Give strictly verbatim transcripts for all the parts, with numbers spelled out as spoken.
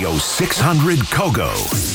Radio six hundred Kogo.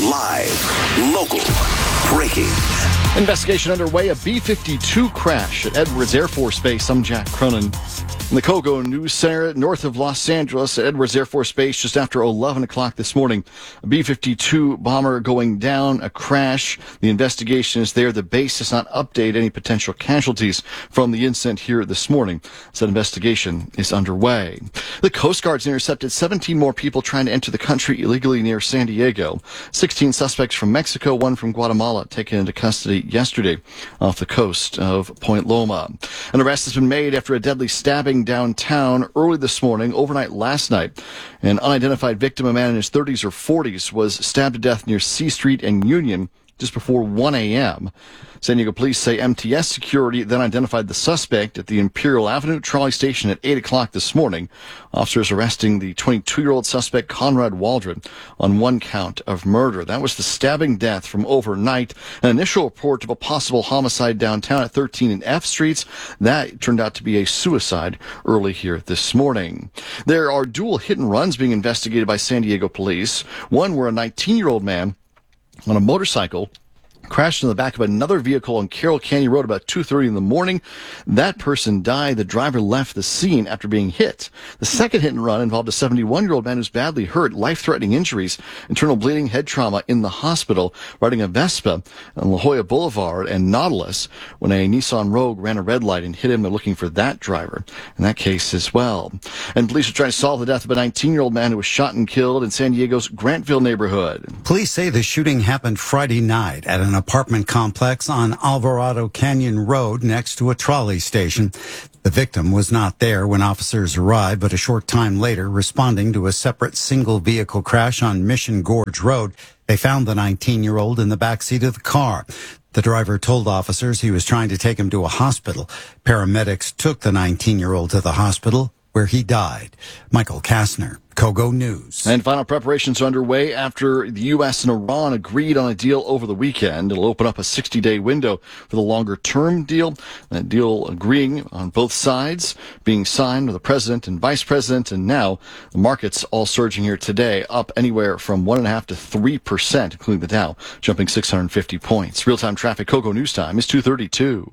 Live, local, breaking. Investigation underway, a B fifty-two crash at Edwards Air Force Base. I'm Jack Cronin. In the Kogo News Center, north of Los Angeles, at Edwards Air Force Base, just after eleven o'clock this morning. A B fifty-two bomber going down, a crash. The investigation is there. The base does not update any potential casualties from the incident here this morning. So that investigation is underway. The Coast Guard's intercepted seventeen more people trying to enter the country illegally near San Diego. sixteen suspects from Mexico, one from Guatemala, taken into custody yesterday off the coast of Point Loma. An arrest has been made after a deadly stabbing downtown early this morning, overnight last night. An unidentified victim, a man in his thirties or forties, was stabbed to death near C Street and Union just before one a.m. San Diego police say M T S security then identified the suspect at the Imperial Avenue trolley station at eight o'clock this morning. Officers arresting the twenty-two-year-old suspect, Conrad Waldron, on one count of murder. That was the stabbing death from overnight. An initial report of a possible homicide downtown at thirteen and F Streets. That turned out to be a suicide early here this morning. There are dual hit and runs being investigated by San Diego police. One where a nineteen-year-old man on a motorcycle crashed in the back of another vehicle on Carroll Canyon Road about two thirty in the morning. That person died. The driver left the scene after being hit. The second hit and run involved a seventy-one-year-old man who's badly hurt, life-threatening injuries, internal bleeding, head trauma in the hospital, riding a Vespa on La Jolla Boulevard and Nautilus when a Nissan Rogue ran a red light and hit him. They're looking for that driver in that case as well. And police are trying to solve the death of a nineteen-year-old man who was shot and killed in San Diego's Grantville neighborhood. Police say the shooting happened Friday night at an apartment complex on Alvarado Canyon Road next to a trolley station. The victim was not there when officers arrived, but a short time later, responding to a separate single vehicle crash on Mission Gorge Road, they found the nineteen-year-old in the backseat of the car. The driver told officers he was trying to take him to a hospital. Paramedics took the nineteen-year-old to the hospital, where he died. Michael Kastner, Kogo News. And final preparations are underway after the U S and Iran agreed on a deal over the weekend. It'll open up a sixty-day window for the longer-term deal. That deal agreeing on both sides, being signed with the president and vice president, and now the markets all surging here today, up anywhere from one point five to three percent, including the Dow, jumping six hundred fifty points. Real-time traffic, Kogo News Time is two thirty-two.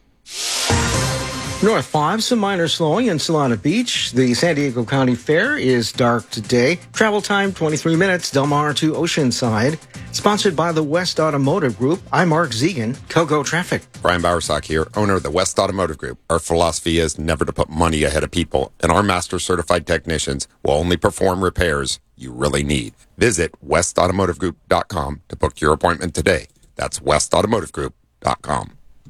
North five, some minor slowing in Solana Beach. The San Diego County Fair is dark today. Travel time, twenty-three minutes, Del Mar to Oceanside. Sponsored by the West Automotive Group. I'm Mark Zegan, Kogo Traffic. Brian Bowersock here, owner of the West Automotive Group. Our philosophy is never to put money ahead of people, and our master certified technicians will only perform repairs you really need. Visit west automotive group dot com to book your appointment today. That's west automotive group dot com.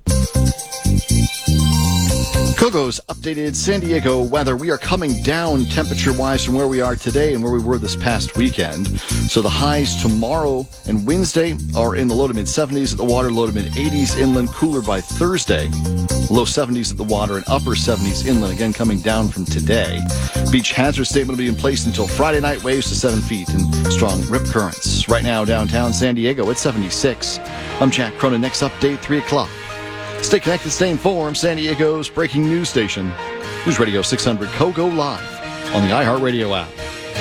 Kogo's updated San Diego weather. We are coming down temperature-wise from where we are today and where we were this past weekend. So the highs tomorrow and Wednesday are in the low to mid-seventies at the water, low to mid-eighties inland, cooler by Thursday. Low seventies at the water and upper seventies inland, again coming down from today. Beach hazard statement will be in place until Friday night, waves to seven feet and strong rip currents. Right now, downtown San Diego at seventy-six. I'm Jack Cronin. Next update, three o'clock. Stay connected, stay informed. San Diego's breaking news station. News Radio six hundred Kogo live on the iHeartRadio app.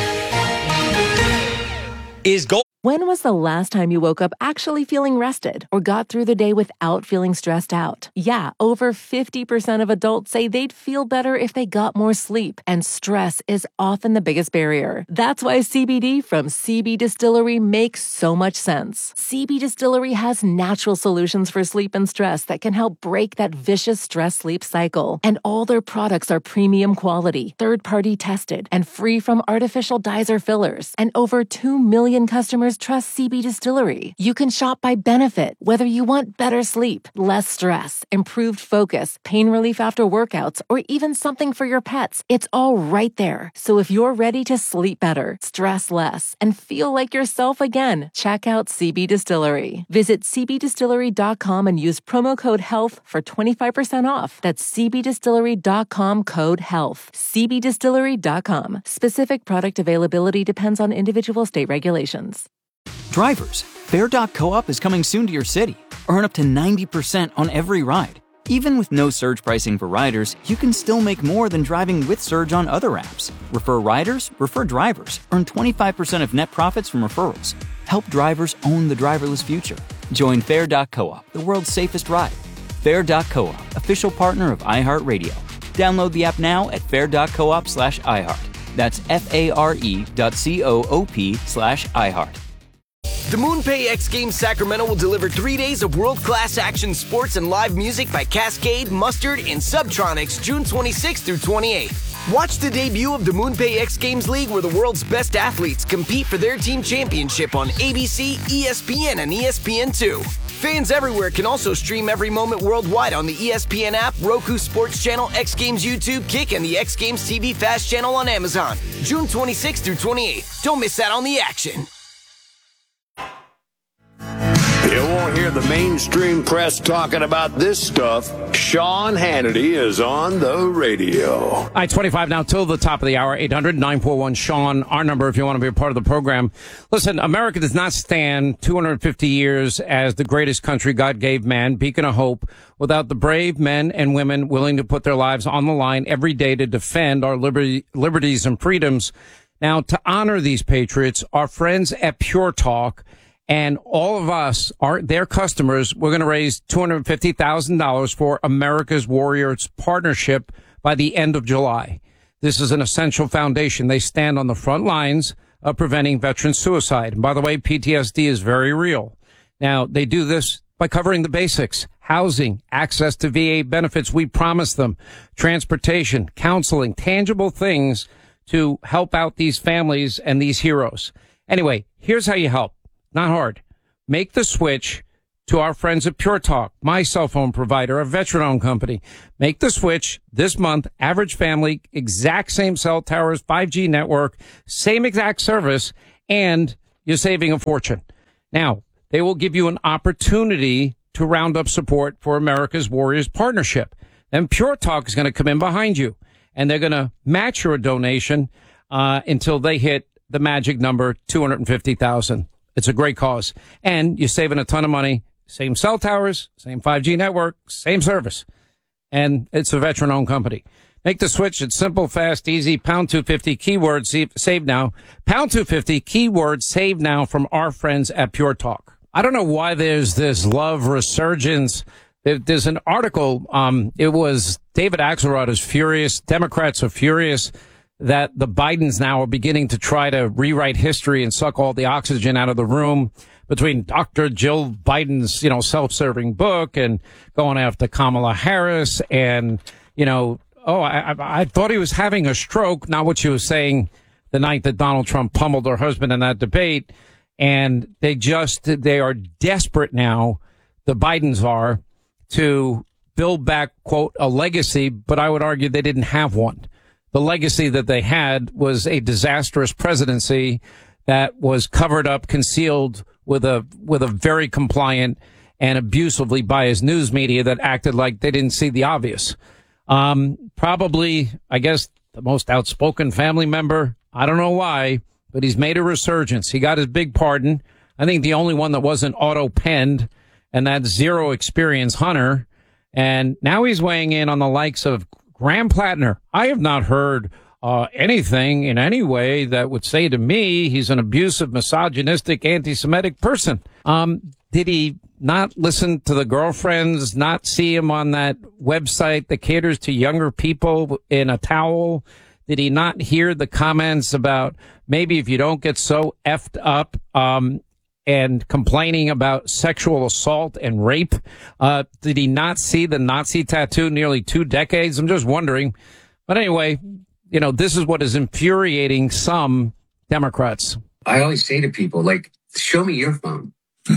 Is gold. When was the last time you woke up actually feeling rested or got through the day without feeling stressed out? Yeah, over fifty percent of adults say they'd feel better if they got more sleep, and stress is often the biggest barrier. That's why C B D from C B Distillery makes so much sense. C B Distillery has natural solutions for sleep and stress that can help break that vicious stress-sleep cycle. And all their products are premium quality, third-party tested, and free from artificial dyes or fillers. And over two million customers trust C B Distillery. You can shop by benefit, whether you want better sleep, less stress, improved focus, pain relief after workouts, or even something for your pets. It's all right there. So if you're ready to sleep better, stress less, and feel like yourself again, check out C B Distillery. Visit c b distillery dot com and use promo code HEALTH for twenty-five percent off. That's c b distillery dot com code HEALTH. c b distillery dot com. Specific product availability depends on individual state regulations. Drivers, Fair dot co op is coming soon to your city. Earn up to ninety percent on every ride. Even with no surge pricing for riders, you can still make more than driving with Surge on other apps. Refer riders, refer drivers. Earn twenty-five percent of net profits from referrals. Help drivers own the driverless future. Join Fair dot coop, the world's safest ride. Fair dot coop, official partner of iHeartRadio. Download the app now at fair dot coop slash iHeart. That's F-A-R-E dot C-O-O-P slash iHeart. The MoonPay X Games Sacramento will deliver three days of world-class action sports and live music by Cascade, Mustard, and Subtronics June twenty-sixth through twenty-eighth. Watch the debut of the MoonPay X Games League, where the world's best athletes compete for their team championship on A B C, E S P N, and E S P N two. Fans everywhere can also stream every moment worldwide on the E S P N app, Roku Sports Channel, X Games YouTube, Kick, and the X Games T V Fast Channel on Amazon. June twenty-sixth through twenty-eighth. Don't miss out on the action. You won't hear the mainstream press talking about this stuff. Sean Hannity is on the radio. I twenty-five now till the top of the hour. eight hundred nine four one Sean, our number if you want to be a part of the program. Listen, America does not stand two hundred fifty years as the greatest country God gave man, beacon of hope, without the brave men and women willing to put their lives on the line every day to defend our liberty, liberties and freedoms. Now, to honor these patriots, our friends at Pure Talk and all of us are their customers. We're going to raise two hundred fifty thousand dollars for America's Warriors Partnership by the end of July. This is an essential foundation. They stand on the front lines of preventing veteran suicide. And by the way, P T S D is very real. Now, they do this by covering the basics: housing, access to V A benefits we promise them, transportation, counseling, tangible things to help out these families and these heroes. Anyway, here's how you help. Not hard. Make the switch to our friends at Pure Talk, my cell phone provider, a veteran-owned company. Make the switch this month. Average family, exact same cell towers, five G network, same exact service, and you're saving a fortune. Now, they will give you an opportunity to round up support for America's Warriors Partnership. Then Pure Talk is going to come in behind you, and they're going to match your donation uh, until they hit the magic number, two hundred fifty thousand dollars. It's a great cause. And you're saving a ton of money. Same cell towers, same five G network, same service. And it's a veteran-owned company. Make the switch. It's simple, fast, easy. Pound two fifty, keyword save, save now. Pound two fifty, keyword save now from our friends at Pure Talk. I don't know why there's this love resurgence. There's an article. Um, it was David Axelrod is furious. Democrats are furious that the Bidens now are beginning to try to rewrite history and suck all the oxygen out of the room between Doctor Jill Biden's, you know, self-serving book and going after Kamala Harris. And, you know, oh, I, I thought he was having a stroke, not what she was saying the night that Donald Trump pummeled her husband in that debate. And they just, they are desperate now, the Bidens are, to build back, quote, a legacy, but I would argue they didn't have one. The legacy that they had was a disastrous presidency that was covered up, concealed with a with a very compliant and abusively biased news media that acted like they didn't see the obvious. Um, probably, I guess, the most outspoken family member. I don't know why, but he's made a resurgence. He got his big pardon. I think the only one that wasn't auto-penned, and that's zero experience Hunter. And now he's weighing in on the likes of Graham Plattner. I have not heard uh, anything in any way that would say to me he's an abusive, misogynistic, anti-Semitic person. Um, did he not listen to the girlfriends, not see him on that website that caters to younger people in a towel? Did he not hear the comments about maybe if you don't get so effed up, um, and complaining about sexual assault and rape? Uh, did he not see the Nazi tattoo nearly two decades? I'm just wondering. But anyway, you know, this is what is infuriating some Democrats. I always say to people, like, show me your phone.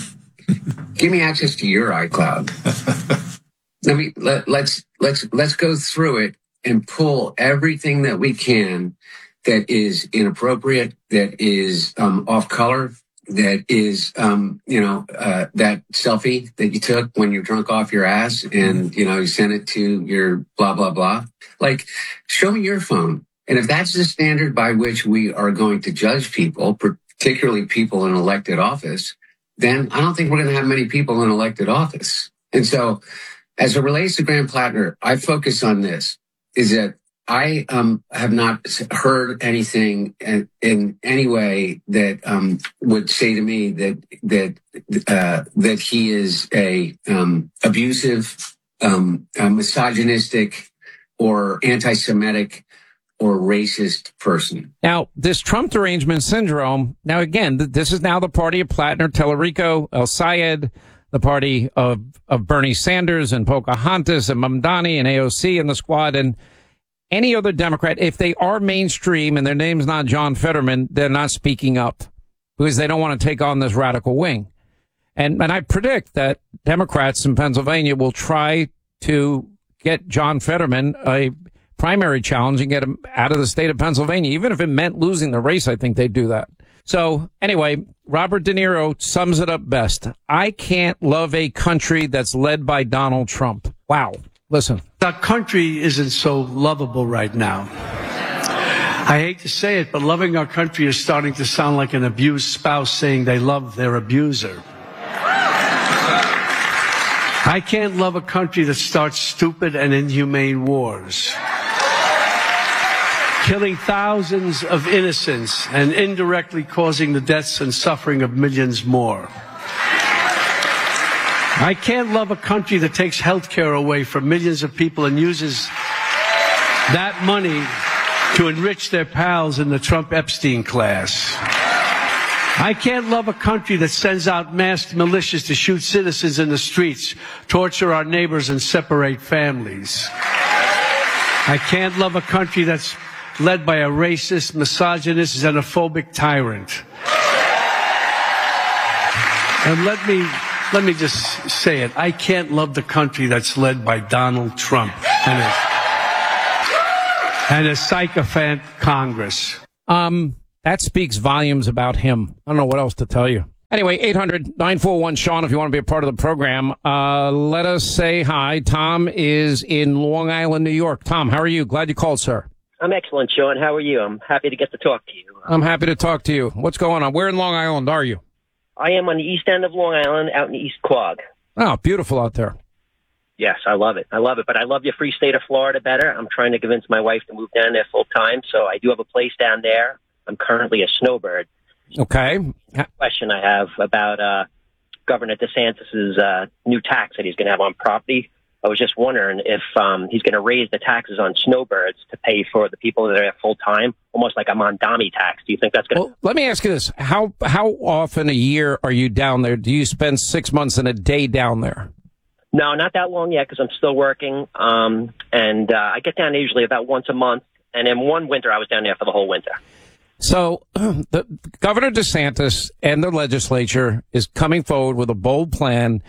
Give me access to your iCloud. Let me, let, let's, let's, let's go through it and pull everything that we can that is inappropriate, that is um, off color, that is, um, you know, uh, that selfie that you took when you're drunk off your ass and, you know, you sent it to your blah, blah, blah. Like, show me your phone. And if that's the standard by which we are going to judge people, particularly people in elected office, then I don't think we're going to have many people in elected office. And so as it relates to Graham Plattner, I focus on this, is that I um, have not heard anything in, in any way that um, would say to me that that uh, that he is a um, abusive, um, a misogynistic, or anti-Semitic or racist person. Now, this Trump derangement syndrome, now again, th- this is now the party of Plattner, Tellerico, El Sayed, the party of, of Bernie Sanders and Pocahontas and Mamdani and A O C and the squad, and any other Democrat, if they are mainstream and their name's not John Fetterman, they're not speaking up because they don't want to take on this radical wing. And, and I predict that Democrats in Pennsylvania will try to get John Fetterman a primary challenge and get him out of the state of Pennsylvania. Even if it meant losing the race, I think they'd do that. So anyway, Robert De Niro sums it up best. I can't love a country that's led by Donald Trump. Wow. Listen. Our country isn't so lovable right now. I hate to say it, but loving our country is starting to sound like an abused spouse saying they love their abuser. I can't love a country that starts stupid and inhumane wars, killing thousands of innocents and indirectly causing the deaths and suffering of millions more. I can't love a country that takes health care away from millions of people and uses that money to enrich their pals in the Trump-Epstein class. I can't love a country that sends out masked militias to shoot citizens in the streets, torture our neighbors, and separate families. I can't love a country that's led by a racist, misogynist, xenophobic tyrant. And let me... Let me just say it. I can't love the country that's led by Donald Trump and his, and his sycophant Congress. Um, that speaks volumes about him. I don't know what else to tell you. Anyway, eight hundred nine four one Sean, if you want to be a part of the program. Uh, let us say hi. Tom is in Long Island, New York. Tom, how are you? Glad you called, sir. I'm excellent, Sean. How are you? I'm happy to get to talk to you. I'm happy to talk to you. What's going on? Where in Long Island are you? I am on the east end of Long Island, out in East Quogue. Oh, beautiful out there. Yes, I love it. I love it. But I love your free state of Florida better. I'm trying to convince my wife to move down there full time, so I do have a place down there. I'm currently a snowbird. Okay. Question I have about uh, Governor DeSantis's uh, new tax that he's going to have on property. I was just wondering if um, he's going to raise the taxes on snowbirds to pay for the people that are there full time, almost like a Mondami tax. Do you think that's going to? Well, let me ask you this: how how often a year are you down there? Do you spend six months and a day down there? No, not that long yet because I'm still working, um, and uh, I get down usually about once a month. And then one winter, I was down there for the whole winter. So, the Governor DeSantis and the legislature is coming forward with a bold plan.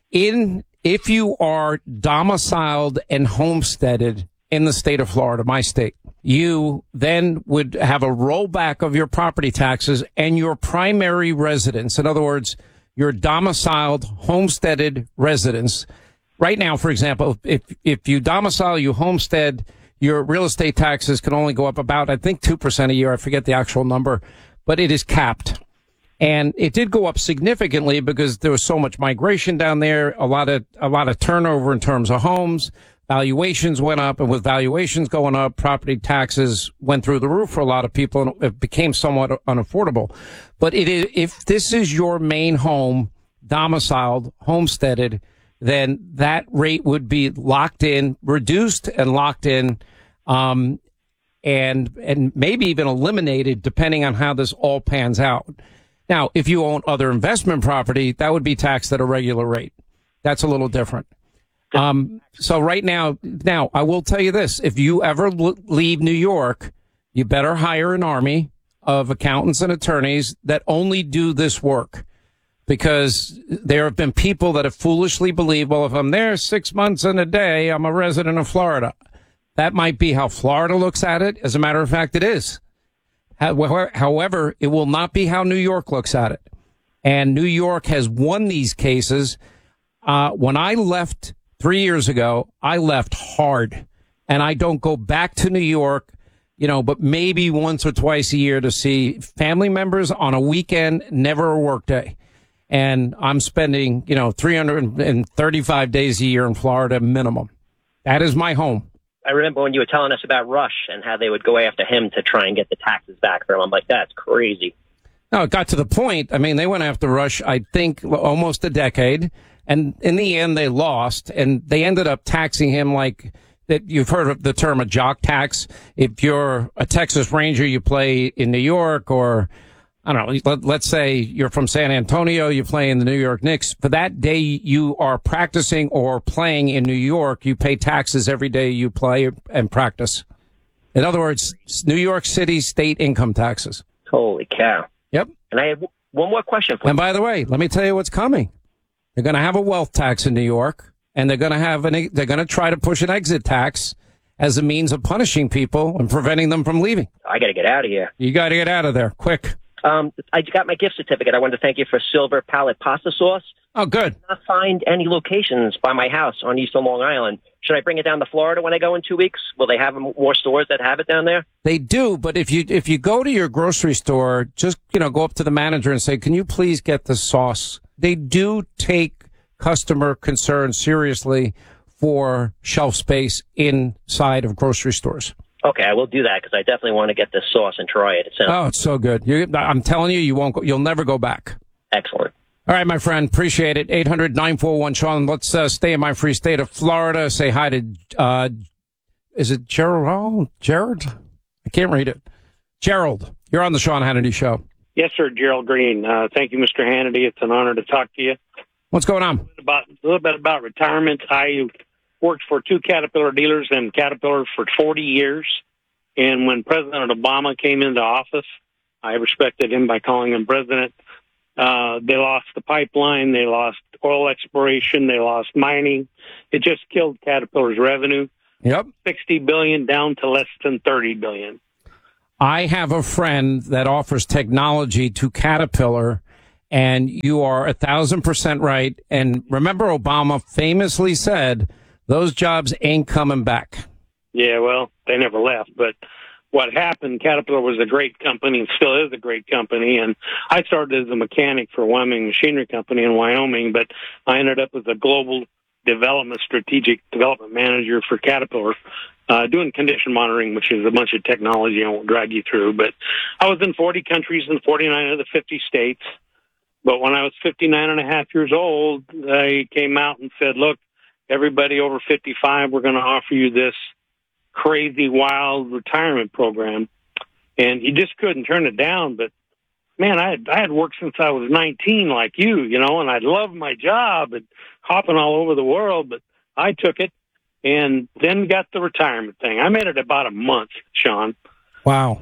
In If you are domiciled and homesteaded in the state of Florida, my state, you then would have a rollback of your property taxes and your primary residence. In other words, your domiciled, homesteaded residence. Right now, for example, if if you domicile, you homestead, your real estate taxes can only go up about, I think, two percent a year. I forget the actual number, but it is capped. And it did go up significantly because there was so much migration down there, a lot of, a lot of turnover in terms of homes. Valuations went up, and with valuations going up, property taxes went through the roof for a lot of people, and it became somewhat unaffordable. But it is, if this is your main home, domiciled, homesteaded, then that rate would be locked in, reduced and locked in, um, and, and maybe even eliminated depending on how this all pans out. Now, if you own other investment property, that would be taxed at a regular rate. That's a little different. Um, so right now, now I will tell you this. If you ever l- leave New York, you better hire an army of accountants and attorneys that only do this work, because there have been people that have foolishly believed, well, if I'm there six months and a day, I'm a resident of Florida. That might be how Florida looks at it. As a matter of fact, it is. However, it will not be how New York looks at it. And New York has won these cases. Uh, when I left three years ago, I left hard. And I don't go back to New York, you know, but maybe once or twice a year to see family members on a weekend, never a work day. and I'm spending, you know, three hundred thirty-five days a year in Florida minimum. That is my home. I remember when you were telling us about Rush and how they would go after him to try and get the taxes back from him. I'm like, that's crazy. No, it got to the point. I mean, they went after Rush, I think, almost a decade. And in the end, they lost. And they ended up taxing him like that. You've heard of the term a jock tax. If you're a Texas Ranger, you play in New York, or I don't know, let, let's say you're from San Antonio, you play in the New York Knicks. For that day you are practicing or playing in New York, you pay taxes every day you play and practice. In other words, New York City state income taxes. Holy cow. Yep. And I have one more question for you. And by the way, let me tell you what's coming. They're going to have a wealth tax in New York, and they're going to have an, they're going to try to push an exit tax as a means of punishing people and preventing them from leaving. I got to get out of here. You got to get out of there quick. Um, I got my gift certificate. I wanted to thank you for Silver Palette pasta sauce. Oh, good. I did not find any locations by my house on East Long Island. Should I bring it down to Florida when I go in two weeks? Will they have more stores that have it down there? They do, but if you if you go to your grocery store, just, you know, go up to the manager and say, can you please get the sauce? They do take customer concerns seriously for shelf space inside of grocery stores. Okay, I will do that because I definitely want to get this sauce and try it. It sounds oh, it's so good. You, I'm telling you, you won't. Go, you'll never go back. Excellent. All right, my friend. Appreciate it. eight hundred nine four one Sean. Let's uh, stay in my free state of Florida. Say hi to, uh, is it Gerald? Jared? I can't read it. Gerald, you're on the Sean Hannity Show. Yes, sir. Gerald Green. Uh, thank you, Mister Hannity. It's an honor to talk to you. What's going on? About a little bit about retirement. I worked for two Caterpillar dealers and Caterpillar for forty years. And when President Obama came into office, I respected him by calling him president. Uh, they lost the pipeline. They lost oil exploration. They lost mining. It just killed Caterpillar's revenue. Yep. sixty billion dollars down to less than thirty billion dollars. I have a friend that offers technology to Caterpillar, and you are a thousand percent right. And remember, Obama famously said, those jobs ain't coming back. Yeah, well, they never left. But what happened, Caterpillar was a great company and still is a great company. And I started as a mechanic for Wyoming Machinery Company in Wyoming, but I ended up as a global development, strategic development manager for Caterpillar, uh, doing condition monitoring, which is a bunch of technology I won't drag you through. But I was in forty countries in forty-nine of the fifty states. But when I was fifty-nine and a half years old, they came out and said, look, everybody over fifty-five, we're going to offer you this crazy, wild retirement program. And you just couldn't turn it down. But, man, I had, I had worked since I was nineteen like you, you know, and I loved my job and hopping all over the world. But I took it and then got the retirement thing. I made it about a month, Sean. Wow.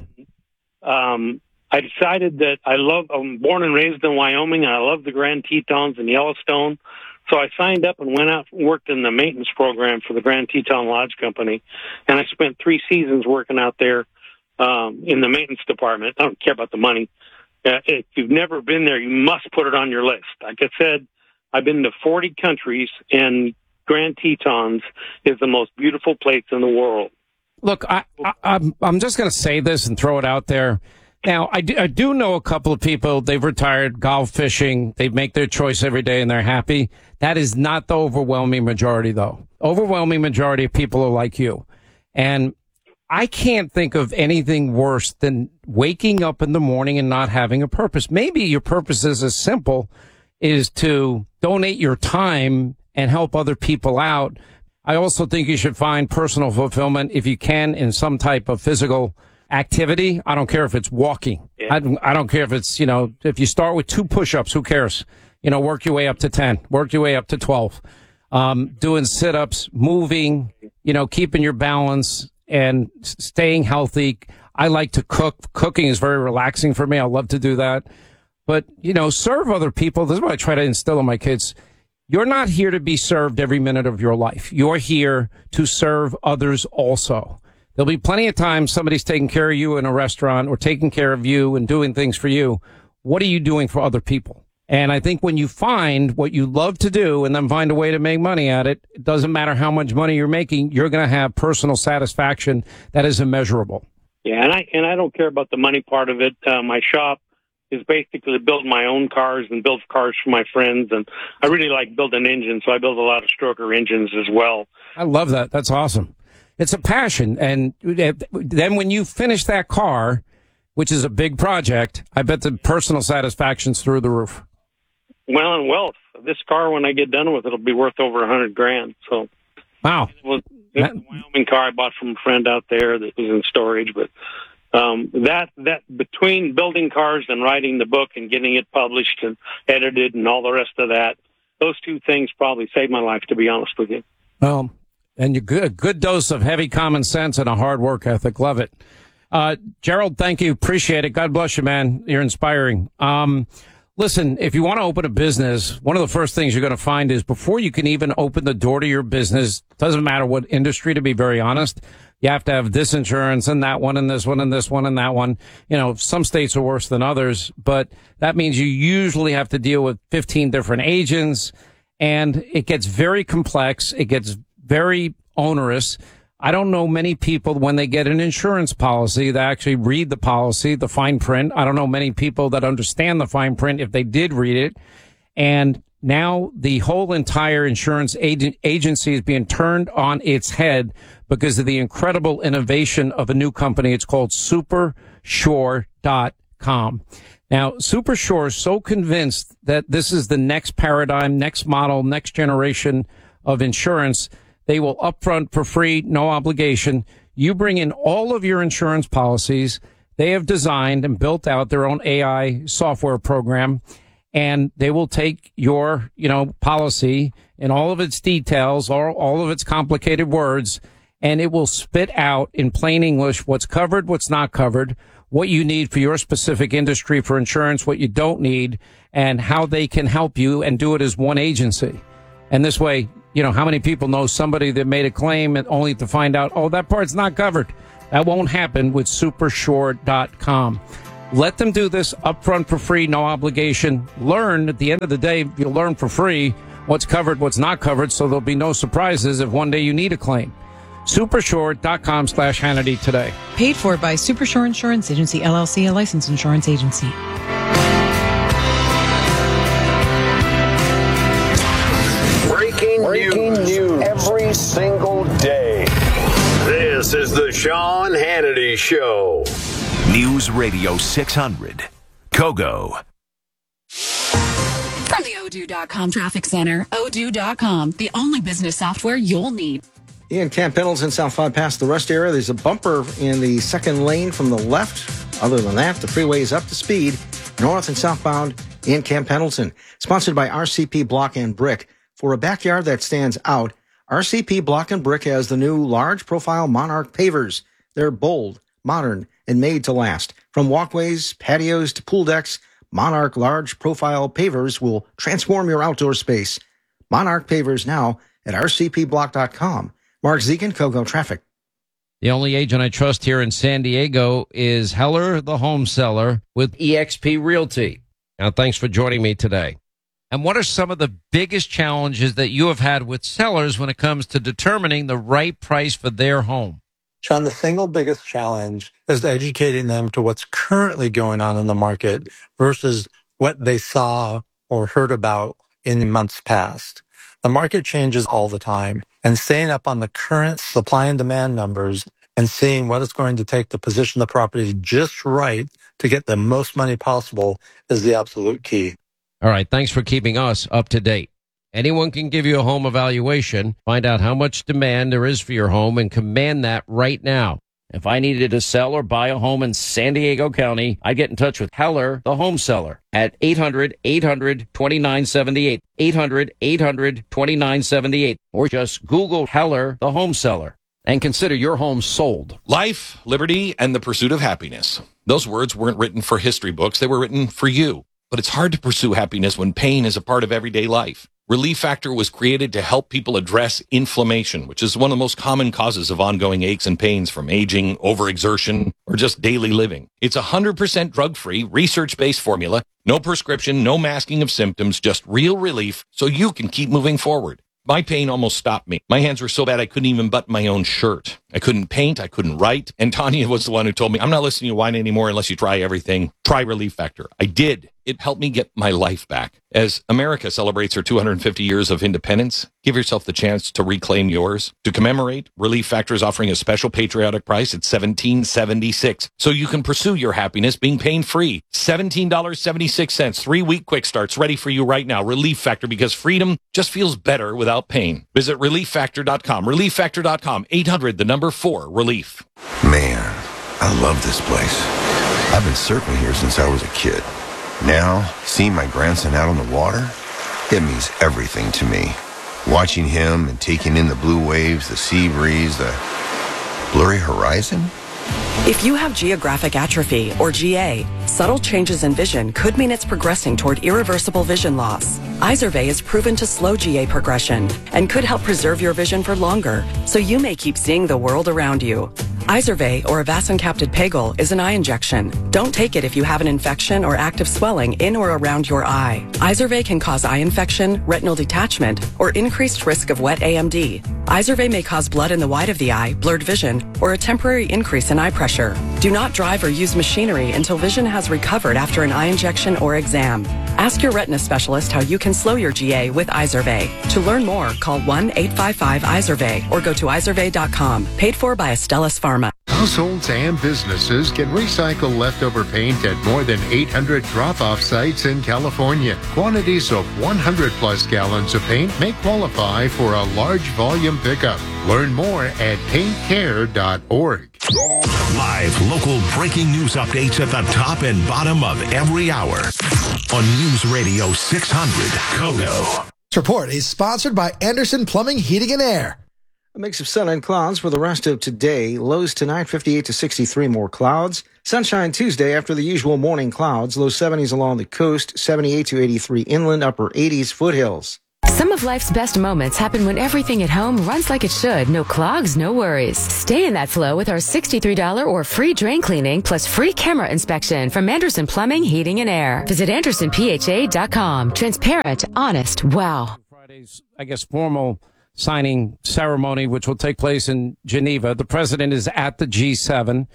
Um, I decided that I love, I'm born and raised in Wyoming, and I love the Grand Tetons and Yellowstone. So I signed up and went out and worked in the maintenance program for the Grand Teton Lodge Company. And I spent three seasons working out there um, in the maintenance department. I don't care about the money. Uh, if you've never been there, you must put it on your list. Like I said, I've been to forty countries, and Grand Tetons is the most beautiful place in the world. Look, I, I, I'm, I'm just going to say this and throw it out there. Now, I do, I do know a couple of people, they've retired, golf, fishing, they make their choice every day and they're happy. That is not the overwhelming majority, though. Overwhelming majority of people are like you. And I can't think of anything worse than waking up in the morning and not having a purpose. Maybe your purpose is as simple as to donate your time and help other people out. I also think you should find personal fulfillment, if you can, in some type of physical activity. I don't care if it's walking. Yeah. I, I don't care if it's, you know, if you start with two push-ups, who cares? You know, work your way up to ten, work your way up to twelve. Um, doing sit-ups, moving, you know, keeping your balance and staying healthy. I like to cook. Cooking is very relaxing for me. I love to do that. But, you know, serve other people. This is what I try to instill in my kids. You're not here to be served every minute of your life. You're here to serve others also. There'll be plenty of times somebody's taking care of you in a restaurant or taking care of you and doing things for you. What are you doing for other people? And I think when you find what you love to do and then find a way to make money at it, it doesn't matter how much money you're making, you're going to have personal satisfaction that is immeasurable. Yeah, and I and I don't care about the money part of it. Uh, my shop is basically build my own cars and build cars for my friends. And I really like building engines, so I build a lot of stroker engines as well. I love that. That's awesome. It's a passion. And then when you finish that car, which is a big project, I bet the personal satisfaction's through the roof. Well, and wealth. This car, when I get done with it, will be worth over a hundred grand. So, wow. It was, it was a Wyoming car I bought from a friend out there that was in storage, but Um, that, that between building cars and writing the book and getting it published and edited and all the rest of that, those two things probably saved my life, to be honest with you. Well, and you good, a good dose of heavy common sense and a hard work ethic. Love it. Uh, Gerald, thank you. Appreciate it. God bless you, man. You're inspiring. Um, listen, if you want to open a business, one of the first things you're going to find is before you can even open the door to your business, doesn't matter what industry, to be very honest, you have to have this insurance and that one and this one and this one and that one. You know, some states are worse than others, but that means you usually have to deal with fifteen different agents, and it gets very complex. It gets very onerous. I don't know many people when they get an insurance policy that actually read the policy, the fine print. I don't know many people that understand the fine print if they did read it. And now the whole entire insurance agent agency is being turned on its head because of the incredible innovation of a new company. It's called Supersure dot com. Now, Supersure is so convinced that this is the next paradigm, next model, next generation of insurance. They will upfront for free, no obligation. You bring in all of your insurance policies. They have designed and built out their own A I software program, and they will take your, you know, policy and all of its details, all, all of its complicated words, and it will spit out in plain English what's covered, what's not covered, what you need for your specific industry for insurance, what you don't need, and how they can help you and do it as one agency. And this way, you know, how many people know somebody that made a claim and only to find out, oh, that part's not covered? That won't happen with Supersure dot com. Let them do this upfront for free, no obligation. Learn at the end of the day, you'll learn for free what's covered, what's not covered, so there'll be no surprises if one day you need a claim. Supersure dot com slash Hannity today. Paid for by Supersure Insurance Agency, L L C, a licensed insurance agency. Breaking, Breaking news. news every single day. This is the Sean Hannity Show. News Radio six hundred, Kogo. From the Odoo dot com Traffic Center, Odoo dot com, the only business software you'll need. In Camp Pendleton, South five past the Rust area, there's a bumper in the second lane from the left. Other than that, the freeway is up to speed, north and southbound in Camp Pendleton. Sponsored by R C P Block and Brick. For a backyard that stands out, R C P Block and Brick has the new large-profile Monarch pavers. They're bold, modern, and made to last. From walkways, patios, to pool decks, Monarch large-profile pavers will transform your outdoor space. Monarch pavers now at R C P block dot com. Mark Zekin, Kogo Traffic. The only agent I trust here in San Diego is Heller, the home seller, with E X P Realty. Now, thanks for joining me today. And what are some of the biggest challenges that you have had with sellers when it comes to determining the right price for their home? Sean, the single biggest challenge is educating them to what's currently going on in the market versus what they saw or heard about in months past. The market changes all the time, and staying up on the current supply and demand numbers and seeing what it's going to take to position the property just right to get the most money possible is the absolute key. All right, thanks for keeping us up to date. Anyone can give you a home evaluation, find out how much demand there is for your home, and command that right now. If I needed to sell or buy a home in San Diego County, I'd get in touch with Heller, the home seller, at eight hundred, eight hundred, twenty-nine seventy-eight, eight hundred, eight hundred, twenty-nine seventy-eight, or just Google Heller, the home seller, and consider your home sold. Life, liberty, and the pursuit of happiness. Those words weren't written for history books. They were written for you. But it's hard to pursue happiness when pain is a part of everyday life. Relief Factor was created to help people address inflammation, which is one of the most common causes of ongoing aches and pains from aging, overexertion, or just daily living. It's a one hundred percent drug-free, research-based formula, no prescription, no masking of symptoms, just real relief so you can keep moving forward. My pain almost stopped me. My hands were so bad I couldn't even button my own shirt. I couldn't paint. I couldn't write. And Tanya was the one who told me, I'm not listening to you whine anymore unless you try everything. Try Relief Factor. I did. It helped me get my life back. As America celebrates her two hundred fifty years of independence, give yourself the chance to reclaim yours. To commemorate, Relief Factor is offering a special patriotic price at seventeen seventy-six, so you can pursue your happiness being pain-free. seventeen seventy-six, three-week quick starts ready for you right now. Relief Factor, because freedom just feels better without pain. Visit relief factor dot com. relief factor dot com. eight hundred, the number four, relief. Man, I love this place. I've been surfing here since I was a kid. Now, seeing my grandson out on the water, it means everything to me. Watching him and taking in the blue waves, the sea breeze, the blurry horizon. If you have geographic atrophy, or G A, subtle changes in vision could mean it's progressing toward irreversible vision loss. Izervay is proven to slow G A progression and could help preserve your vision for longer, so you may keep seeing the world around you. Izervay, or avacincaptad pegol, is an eye injection. Don't take it if you have an infection or active swelling in or around your eye. Izervay can cause eye infection, retinal detachment, or increased risk of wet A M D. Izervay may cause blood in the white of the eye, blurred vision, or a temporary increase in eye pressure. Do not drive or use machinery until vision has recovered after an eye injection or exam. Ask your retina specialist how you can slow your G A with Izervay. To learn more, call one eight five five Izervay or go to izervay dot com. Paid for by Astellas Pharma. Households and businesses can recycle leftover paint at more than eight hundred drop-off sites in California. Quantities of one hundred plus gallons of paint may qualify for a large volume pickup. Learn more at paint care dot org. Live local breaking news updates at the top and bottom of every hour on News Radio six hundred Kogo. This report is sponsored by Anderson Plumbing, Heating and Air. A mix of sun and clouds for the rest of today. Lows tonight, fifty-eight to sixty-three, more clouds. Sunshine Tuesday after the usual morning clouds. Low seventies along the coast, seventy-eight to eighty-three inland, upper eighties foothills. Some of life's best moments happen when everything at home runs like it should. No clogs, no worries. Stay in that flow with our sixty-three dollars or free drain cleaning plus free camera inspection from Anderson Plumbing, Heating and Air. Visit anderson p h a dot com. Transparent, honest, wow. Friday's, I guess, formal signing ceremony, which will take place in Geneva. The president is at the G seven.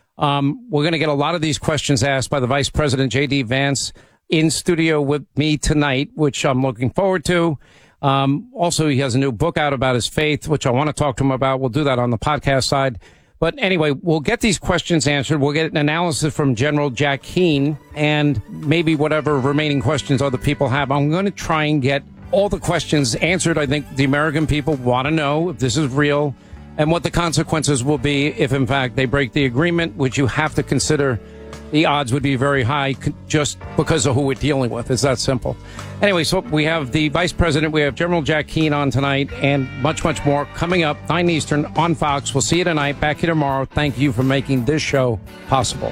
Um, we're going to get a lot of these questions asked by the Vice President, J D. Vance, in studio with me tonight, which I'm looking forward to. Um, also, he has a new book out about his faith, which I want to talk to him about. We'll do that on the podcast side. But anyway, we'll get these questions answered. We'll get an analysis from General Jack Keane and maybe whatever remaining questions other people have. I'm going to try and get all the questions answered. I think the American people want to know if this is real and what the consequences will be if, in fact, they break the agreement, which you have to consider the odds would be very high just because of who we're dealing with. It's that simple. Anyway, so we have the Vice President. We have General Jack Keane on tonight and much, much more coming up, nine Eastern on Fox. We'll see you tonight. Back here tomorrow. Thank you for making this show possible.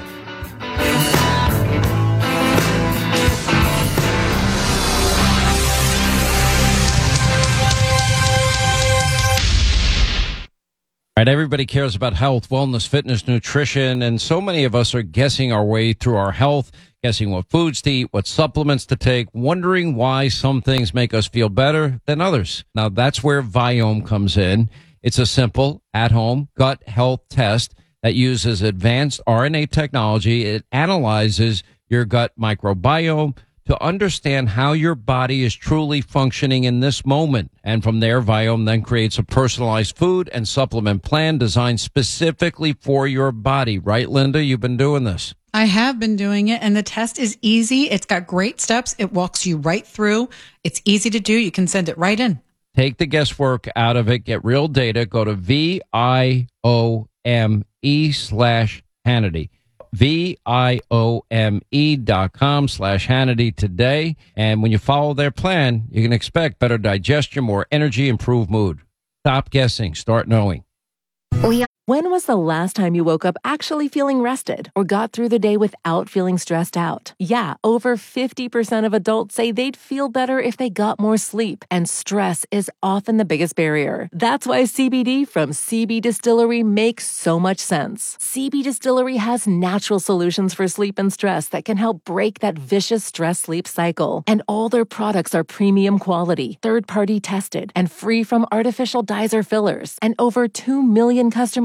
All right, everybody cares about health, wellness, fitness, nutrition, and so many of us are guessing our way through our health, guessing what foods to eat, what supplements to take, wondering why some things make us feel better than others. Now, that's where Viome comes in. It's a simple, at-home gut health test that uses advanced R N A technology. It analyzes your gut microbiome to understand how your body is truly functioning in this moment. And from there, Viome then creates a personalized food and supplement plan designed specifically for your body. Right, Linda? You've been doing this. I have been doing it, and the test is easy. It's got great steps. It walks you right through. It's easy to do. You can send it right in. Take the guesswork out of it. Get real data. Go to V I O M E slash Hannity. V I O M E dot com slash Hannity today. And when you follow their plan, you can expect better digestion, more energy, improved mood. Stop guessing. Start knowing. When was the last time you woke up actually feeling rested or got through the day without feeling stressed out? Yeah, over fifty percent of adults say they'd feel better if they got more sleep, and stress is often the biggest barrier. That's why C B D from C B Distillery makes so much sense. C B Distillery has natural solutions for sleep and stress that can help break that vicious stress-sleep cycle. And all their products are premium quality, third-party tested, and free from artificial dyes or fillers. And over two million customers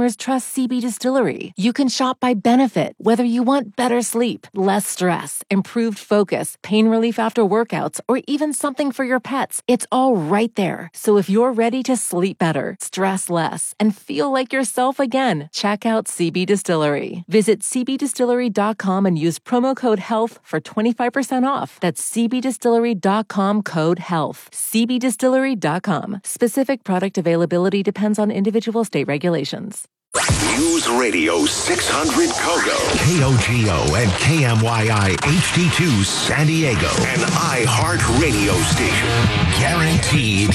customers trust C B Distillery. You can shop by benefit, whether you want better sleep, less stress, improved focus, pain relief after workouts, or even something for your pets. It's all right there. So if you're ready to sleep better, stress less, and feel like yourself again, check out C B Distillery. Visit c b distillery dot com and use promo code HEALTH for twenty-five percent off. That's c b distillery dot com code HEALTH. c b distillery dot com. Specific product availability depends on individual state regulations. News Radio six hundred Kogo, K O G O and K M Y I H D two San Diego, an iHeartRadio station. Guaranteed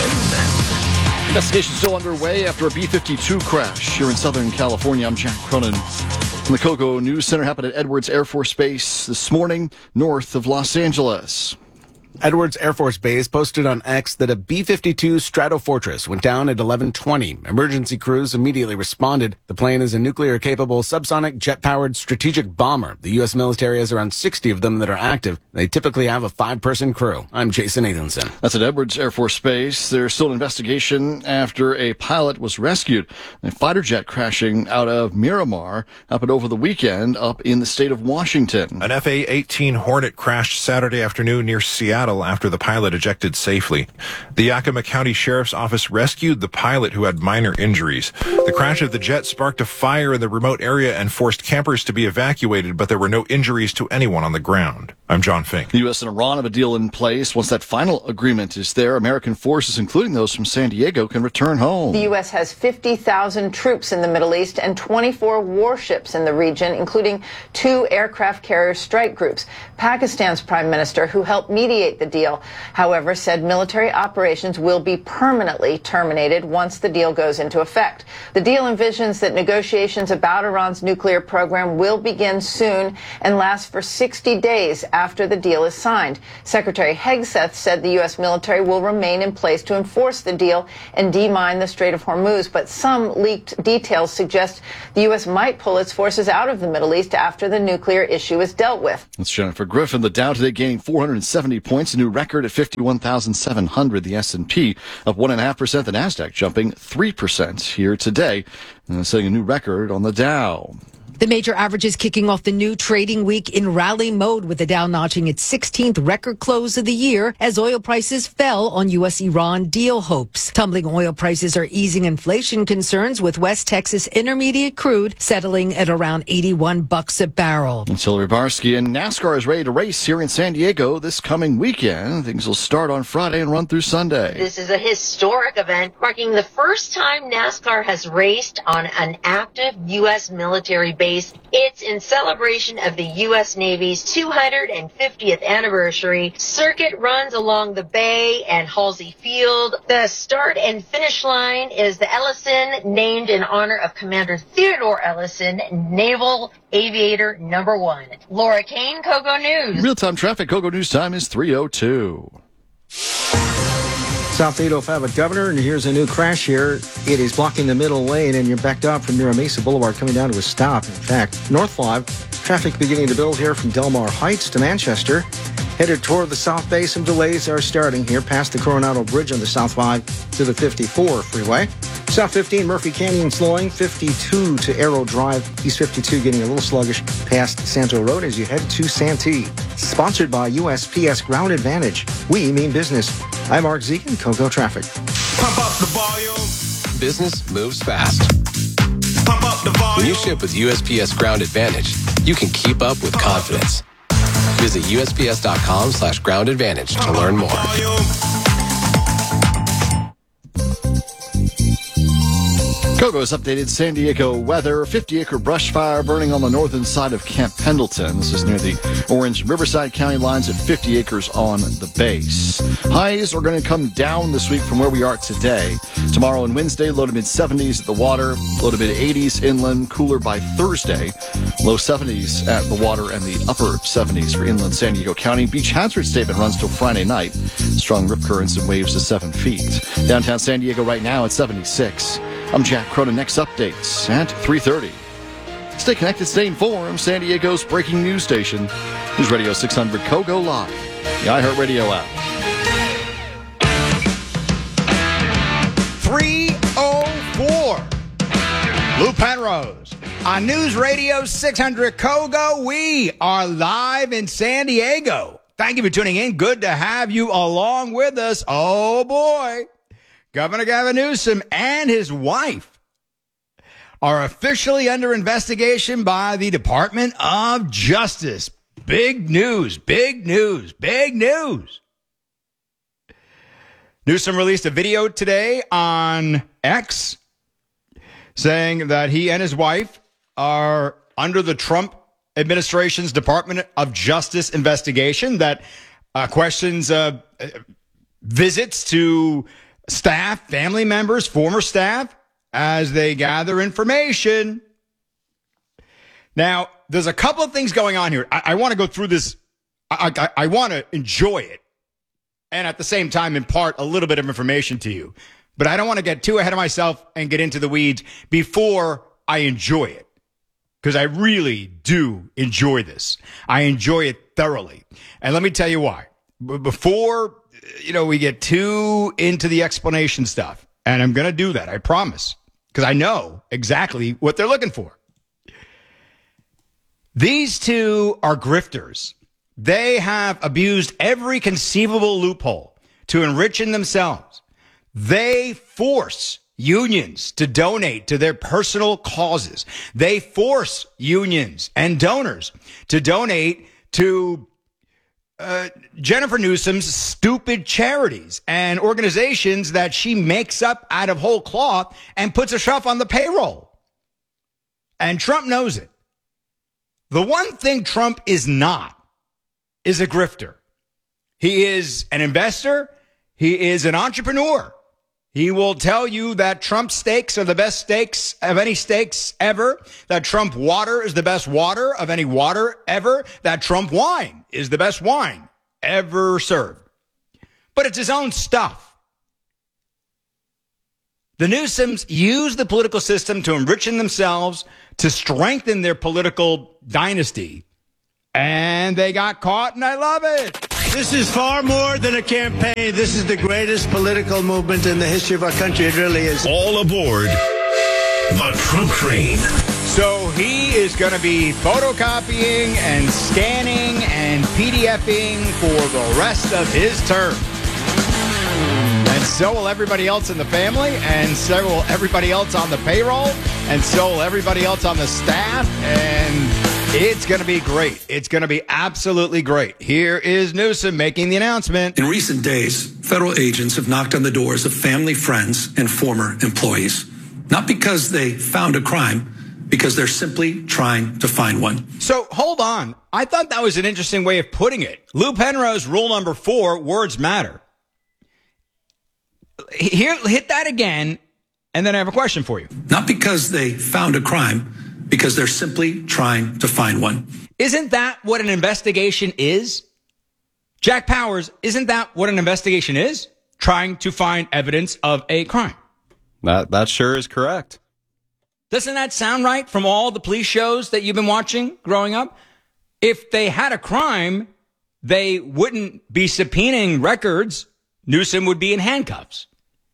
human. Investigation still underway after a B fifty-two crash here in Southern California. I'm Jack Cronin. From the Kogo News Center, happened at Edwards Air Force Base this morning, north of Los Angeles. Edwards Air Force Base posted on X that a B fifty-two Stratofortress went down at eleven twenty. Emergency crews immediately responded. The plane is a nuclear-capable subsonic jet-powered strategic bomber. The U S military has around sixty of them that are active. They typically have a five-person crew. I'm Jason Nathanson. That's at Edwards Air Force Base. There's still an investigation after a pilot was rescued. A fighter jet crashing out of Miramar happened over the weekend up in the state of Washington. An F A eighteen Hornet crashed Saturday afternoon near Seattle after the pilot ejected safely. The Yakima County Sheriff's Office rescued the pilot who had minor injuries. The crash of the jet sparked a fire in the remote area and forced campers to be evacuated, but there were no injuries to anyone on the ground. I'm John Fink. The U S and Iran have a deal in place. Once that final agreement is there, American forces, including those from San Diego, can return home. The U S has fifty thousand troops in the Middle East and twenty-four warships in the region, including two aircraft carrier strike groups. Pakistan's prime minister, who helped mediate the deal, however, said military operations will be permanently terminated once the deal goes into effect. The deal envisions that negotiations about Iran's nuclear program will begin soon and last for sixty days after the deal is signed. Secretary Hegseth said the U S military will remain in place to enforce the deal and demine the Strait of Hormuz, but some leaked details suggest the U S might pull its forces out of the Middle East after the nuclear issue is dealt with. That's Jennifer Griffin. The Dow today gaining four hundred seventy points, a new record at fifty-one thousand seven hundred. The S and P up one point five percent. The NASDAQ jumping three percent here today, uh, setting a new record on the Dow. The major averages kicking off the new trading week in rally mode, with the Dow notching its sixteenth record close of the year as oil prices fell on U S Iran deal hopes. Tumbling oil prices are easing inflation concerns, with West Texas Intermediate crude settling at around eighty-one bucks a barrel. It's Hillary Barsky, and NASCAR is ready to race here in San Diego this coming weekend. Things will start on Friday and run through Sunday. This is a historic event marking the first time NASCAR has raced on an active U S military base. It's in celebration of the U S Navy's two hundred fiftieth anniversary. Circuit runs along the bay and Halsey Field. The start and finish line is the Ellison, named in honor of Commander Theodore Ellison, Naval Aviator Number One. Laura Kane, Kogo News. Real-time traffic. Kogo News time is three oh two. South eight oh five at Governor, and here's a new crash here. It is blocking the middle lane, and you're backed up from Mira Mesa Boulevard coming down to a stop. In fact, North five, traffic beginning to build here from Delmar Heights to Manchester. Headed toward the South Bay, some delays are starting here past the Coronado Bridge on the South five to the fifty-four freeway. South fifteen, Murphy Canyon slowing, fifty-two to Arrow Drive. East fifty-two getting a little sluggish past Santo Road as you head to Santee. Sponsored by U S P S Ground Advantage. We mean business. I'm Mark Zekin, Kogo Traffic. Pump up the volume. Business moves fast. Pump up the volume. When you ship with U S P S Ground Advantage, you can keep up with confidence. Visit U S P S dot com slash ground advantage to learn more. Kogo's updated San Diego weather. fifty-acre brush fire burning on the northern side of Camp Pendleton. This is near the Orange and Riverside County lines at fifty acres on the base. Highs are going to come down this week from where we are today. Tomorrow and Wednesday, low to mid-seventies at the water, low to mid-eighties inland, cooler by Thursday. Low seventies at the water and the upper seventies for inland San Diego County. Beach hazard statement runs till Friday night. Strong rip currents and waves to seven feet. Downtown San Diego right now at seventy-six. I'm Jack Cronin. Next updates at three thirty. Stay connected, stay informed. San Diego's breaking news station. News Radio six hundred Kogo Live. The iHeartRadio app. three oh four. Lou Penrose on News Radio six hundred Kogo. We are live in San Diego. Thank you for tuning in. Good to have you along with us. Oh, boy. Governor Gavin Newsom and his wife are officially under investigation by the Department of Justice. Big news, big news, big news. Newsom released a video today on X saying that he and his wife are under the Trump administration's Department of Justice investigation that uh, questions uh, visits to staff, family members, former staff, as they gather information. Now, there's a couple of things going on here. I, I want to go through this. I, I, I want to enjoy it and at the same time impart a little bit of information to you. But I don't want to get too ahead of myself and get into the weeds before I enjoy it, because I really do enjoy this. I enjoy it thoroughly. And let me tell you why. B- before, you know, we get too into the explanation stuff, and I'm going to do that, I promise, because I know exactly what they're looking for. These two are grifters. They have abused every conceivable loophole to enriching themselves. They force unions to donate to their personal causes. They force unions and donors to donate to uh, Jennifer Newsom's stupid charities and organizations that she makes up out of whole cloth and puts herself on the payroll. And Trump knows it. The one thing Trump is not is a grifter. He is an investor. He is an entrepreneur. He will tell you that Trump steaks are the best steaks of any steaks ever, that Trump water is the best water of any water ever, that Trump wine is the best wine ever served. But it's his own stuff. The Newsoms use the political system to enrich themselves, to strengthen their political dynasty. And they got caught, and I love it. This is far more than a campaign. This is the greatest political movement in the history of our country. It really is. All aboard the Trump train. So he is going to be photocopying and scanning and PDFing for the rest of his term. And so will everybody else in the family, and so will everybody else on the payroll, and so will everybody else on the staff, and it's going to be great. It's going to be absolutely great. Here is Newsom making the announcement. In recent days, federal agents have knocked on the doors of family, friends, and former employees. Not because they found a crime, because they're simply trying to find one. So hold on. I thought that was an interesting way of putting it. Lou Penrose, rule number four, words matter. Here, hit that again, and then I have a question for you. Not because they found a crime, because they're simply trying to find one. Isn't that what an investigation is? Jack Powers, isn't that what an investigation is? Trying to find evidence of a crime. That that sure is correct. Doesn't that sound right from all the police shows that you've been watching growing up? If they had a crime, they wouldn't be subpoenaing records. Newsom would be in handcuffs.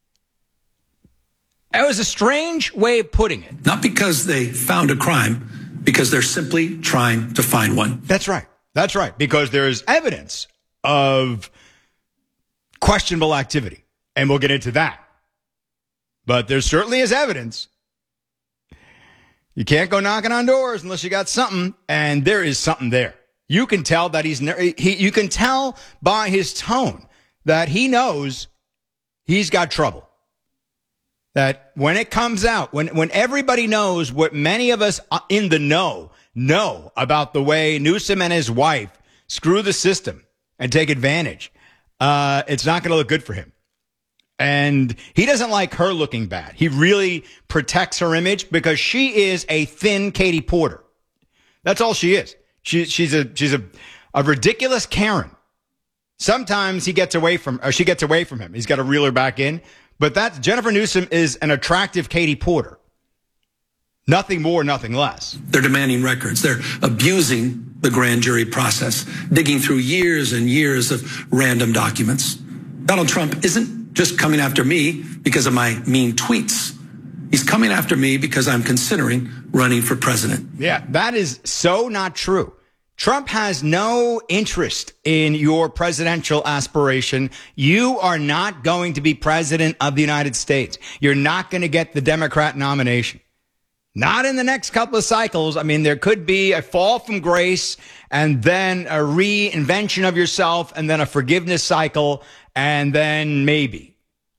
That was a strange way of putting it. Not because they found a crime, because they're simply trying to find one. That's right. That's right. Because there's evidence of questionable activity. And we'll get into that. But there certainly is evidence. You can't go knocking on doors unless you got something. And there is something there. You can tell that he's, he, you can tell by his tone that he knows he's got trouble. That when it comes out, when, when everybody knows what many of us in the know know about the way Newsom and his wife screw the system and take advantage, uh, it's not going to look good for him. And he doesn't like her looking bad. He really protects her image because she is a thin Katie Porter. That's all she is. She, she's a, she's a, a ridiculous Karen. Sometimes he gets away from, or she gets away from him. He's got to reel her back in. But that Jennifer Newsom is an attractive Katie Porter. Nothing more, nothing less. They're demanding records. They're abusing the grand jury process, digging through years and years of random documents. Donald Trump isn't just coming after me because of my mean tweets. He's coming after me because I'm considering running for president. Yeah, that is so not true. Trump has no interest in your presidential aspiration. You are not going to be president of the United States. You're not going to get the Democrat nomination. Not in the next couple of cycles. I mean, there could be a fall from grace and then a reinvention of yourself and then a forgiveness cycle and then maybe.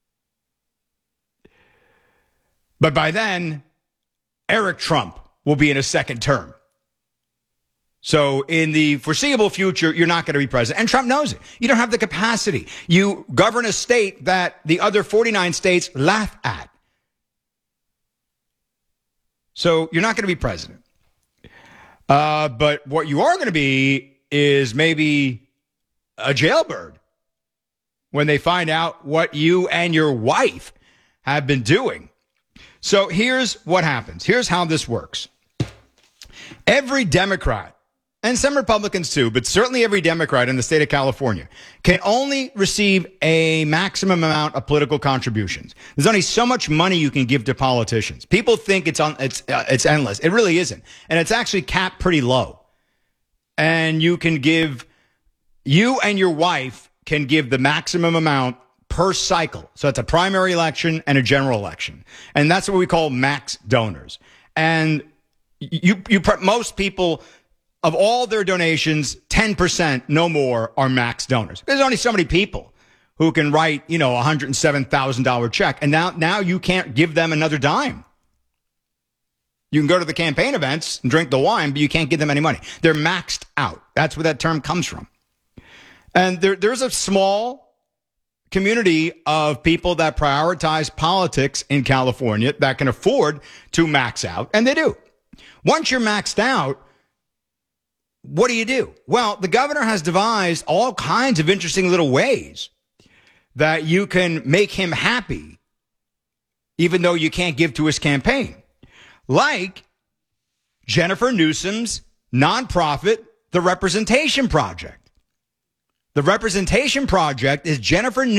But by then, Eric Trump will be in a second term. So in the foreseeable future, you're not going to be president. And Trump knows it. You don't have the capacity. You govern a state that the other forty-nine states laugh at. So you're not going to be president. Uh, but what you are going to be is maybe a jailbird when they find out what you and your wife have been doing. So here's what happens. Here's how this works. Every Democrat, and some Republicans too, but certainly every Democrat in the state of California can only receive a maximum amount of political contributions. There's only so much money you can give to politicians. People think it's on, it's, uh, it's endless. It really isn't. And it's actually capped pretty low. And you can give, you and your wife can give the maximum amount per cycle. So it's a primary election and a general election. And that's what we call max donors. And you, you, most people, of all their donations, ten percent, no more, are max donors. There's only so many people who can write, you know, a one hundred seven thousand dollars check. And now, now you can't give them another dime. You can go to the campaign events and drink the wine, but you can't give them any money. They're maxed out. That's where that term comes from. And there, there's a small community of people that prioritize politics in California that can afford to max out, and they do. Once you're maxed out, what do you do? Well, the governor has devised all kinds of interesting little ways that you can make him happy, even though you can't give to his campaign. Like Jennifer Newsom's nonprofit, The Representation Project. The Representation Project is Jennifer Newsom